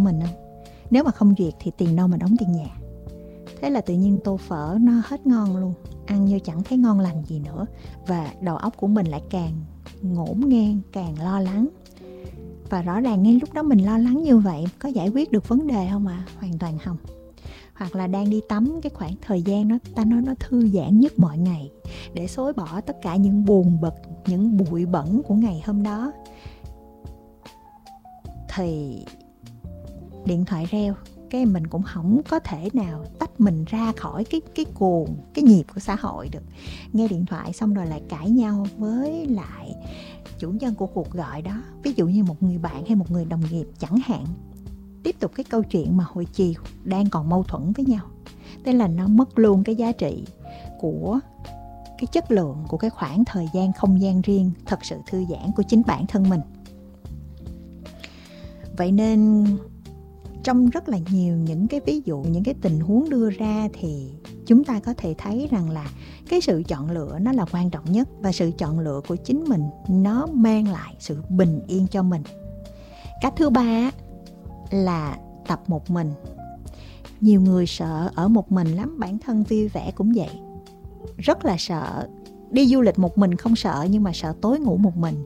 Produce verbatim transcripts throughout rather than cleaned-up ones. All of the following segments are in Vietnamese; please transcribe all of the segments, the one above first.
mình không? Nếu mà không duyệt thì tiền đâu mà đóng tiền nhà. Thế là tự nhiên tô phở nó hết ngon luôn, ăn như chẳng thấy ngon lành gì nữa. Và đầu óc của mình lại càng ngổn ngang, càng lo lắng. Và rõ ràng ngay lúc đó mình lo lắng như vậy, có giải quyết được vấn đề không ạ? À? Hoàn toàn không. Hoặc là đang đi tắm, cái khoảng thời gian đó ta nói nó thư giãn nhất mọi ngày, để xối bỏ tất cả những buồn bực, những bụi bẩn của ngày hôm đó, thì điện thoại reo, cái mình cũng không có thể nào tách mình ra khỏi cái cái cuồng, cái nhịp của xã hội được. Nghe điện thoại xong rồi lại cãi nhau với lại chủ nhân của cuộc gọi đó, ví dụ như một người bạn hay một người đồng nghiệp chẳng hạn. Tiếp tục cái câu chuyện mà hồi chiều đang còn mâu thuẫn với nhau. Thế là nó mất luôn cái giá trị của cái chất lượng của cái khoảng thời gian, không gian riêng thật sự thư giãn của chính bản thân mình. Vậy nên trong rất là nhiều những cái ví dụ, những cái tình huống đưa ra thì chúng ta có thể thấy rằng là cái sự chọn lựa nó là quan trọng nhất. Và sự chọn lựa của chính mình nó mang lại sự bình yên cho mình. Cách thứ ba là tập một mình. Nhiều người sợ ở một mình lắm, bản thân vui vẻ cũng vậy. Rất là sợ. Đi du lịch một mình không sợ, nhưng mà sợ tối ngủ một mình.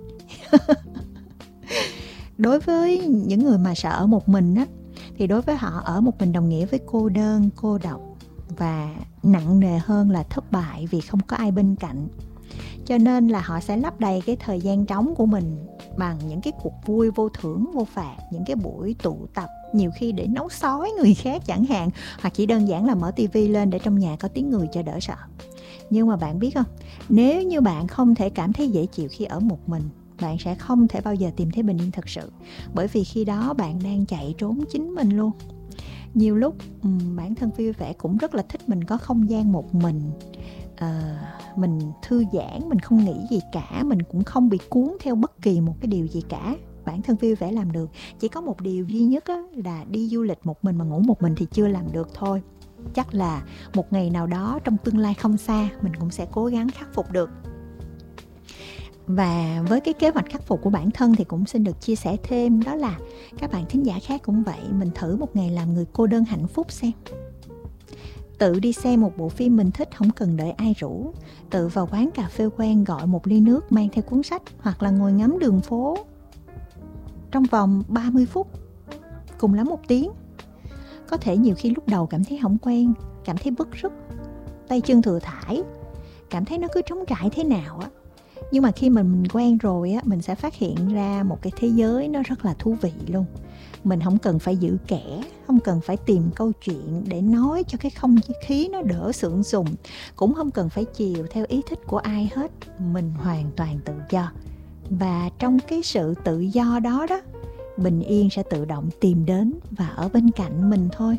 Đối với những người mà sợ ở một mình á, thì đối với họ ở một mình đồng nghĩa với cô đơn, cô độc, và nặng nề hơn là thất bại vì không có ai bên cạnh. Cho nên là họ sẽ lấp đầy cái thời gian trống của mình bằng những cái cuộc vui vô thưởng vô phạt, những cái buổi tụ tập, nhiều khi để nấu sói người khác chẳng hạn, hoặc chỉ đơn giản là mở tivi lên để trong nhà có tiếng người cho đỡ sợ. Nhưng mà bạn biết không, nếu như bạn không thể cảm thấy dễ chịu khi ở một mình, bạn sẽ không thể bao giờ tìm thấy bình yên thật sự. Bởi vì khi đó bạn đang chạy trốn chính mình luôn. Nhiều lúc um, bản thân vui vẻ cũng rất là thích mình có không gian một mình, uh, mình thư giãn, mình không nghĩ gì cả, mình cũng không bị cuốn theo bất kỳ một cái điều gì cả. Bản thân vui vẻ làm được. Chỉ có một điều duy nhất á, là đi du lịch một mình mà ngủ một mình thì chưa làm được thôi. Chắc là một ngày nào đó trong tương lai không xa, mình cũng sẽ cố gắng khắc phục được. Và với cái kế hoạch khắc phục của bản thân thì cũng xin được chia sẻ thêm, đó là các bạn thính giả khác cũng vậy. Mình thử một ngày làm người cô đơn hạnh phúc xem. Tự đi xem một bộ phim mình thích, không cần đợi ai rủ. Tự vào quán cà phê quen gọi một ly nước, mang theo cuốn sách, hoặc là ngồi ngắm đường phố trong vòng ba mươi phút, cùng lắm một tiếng. Có thể nhiều khi lúc đầu cảm thấy không quen, cảm thấy bứt rứt, tay chân thừa thãi, cảm thấy nó cứ trống trải thế nào á. Nhưng mà khi mình quen rồi á, mình sẽ phát hiện ra một cái thế giới nó rất là thú vị luôn. Mình không cần phải giữ kẽ, không cần phải tìm câu chuyện để nói cho cái không khí nó đỡ sượng sùng, cũng không cần phải chiều theo ý thích của ai hết. Mình hoàn toàn tự do. Và trong cái sự tự do đó đó, bình yên sẽ tự động tìm đến và ở bên cạnh mình thôi.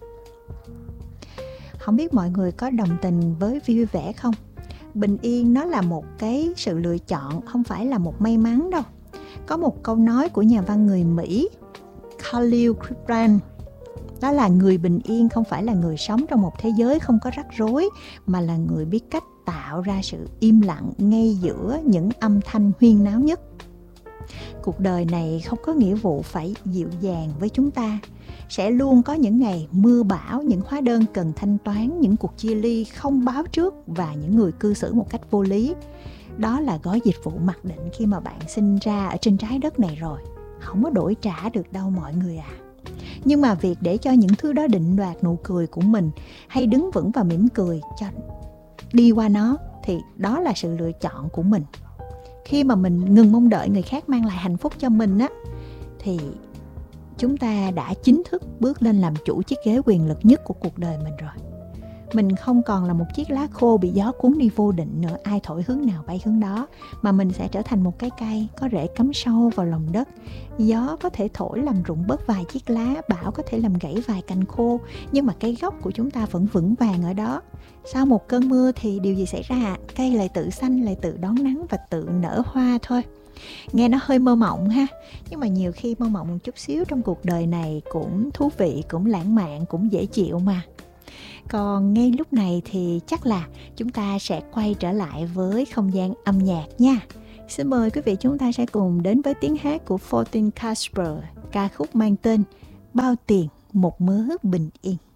Không biết mọi người có đồng tình với vui vẻ không? Bình yên nó là một cái sự lựa chọn, không phải là một may mắn đâu. Có một câu nói của nhà văn người Mỹ Khalil Gibran, đó là người bình yên không phải là người sống trong một thế giới không có rắc rối, mà là người biết cách tạo ra sự im lặng ngay giữa những âm thanh huyên náo nhất. Cuộc đời này không có nghĩa vụ phải dịu dàng với chúng ta. Sẽ luôn có những ngày mưa bão, những hóa đơn cần thanh toán, những cuộc chia ly không báo trước và những người cư xử một cách vô lý. Đó là gói dịch vụ mặc định khi mà bạn sinh ra ở trên trái đất này rồi. Không có đổi trả được đâu mọi người à. Nhưng mà việc để cho những thứ đó định đoạt nụ cười của mình, hay đứng vững và mỉm cười cho đi qua nó, thì đó là sự lựa chọn của mình. Khi mà mình ngừng mong đợi người khác mang lại hạnh phúc cho mình á, thì chúng ta đã chính thức bước lên làm chủ chiếc ghế quyền lực nhất của cuộc đời mình rồi. Mình không còn là một chiếc lá khô bị gió cuốn đi vô định nữa, ai thổi hướng nào bay hướng đó, mà mình sẽ trở thành một cái cây có rễ cắm sâu vào lòng đất. Gió có thể thổi làm rụng bớt vài chiếc lá, bão có thể làm gãy vài cành khô, nhưng mà cái gốc của chúng ta vẫn vững vàng ở đó. Sau một cơn mưa thì điều gì xảy ra? Cây lại tự xanh, lại tự đón nắng và tự nở hoa thôi. Nghe nó hơi mơ mộng ha, nhưng mà nhiều khi mơ mộng một chút xíu trong cuộc đời này cũng thú vị, cũng lãng mạn, cũng dễ chịu mà. Còn ngay lúc này thì chắc là chúng ta sẽ quay trở lại với không gian âm nhạc nha. Xin mời quý vị chúng ta sẽ cùng đến với tiếng hát của Fortin Casper, ca khúc mang tên bao tiền một mớ bình yên.